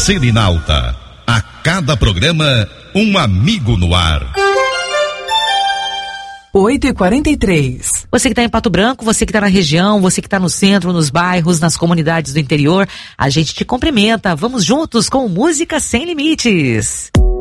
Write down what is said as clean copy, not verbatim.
Serenalta. A cada programa, um amigo no ar. 8h43. Você que está em Pato Branco, você que está na região, você que está no centro, nos bairros, nas comunidades do interior, a gente te cumprimenta. Vamos juntos com Música Sem Limites.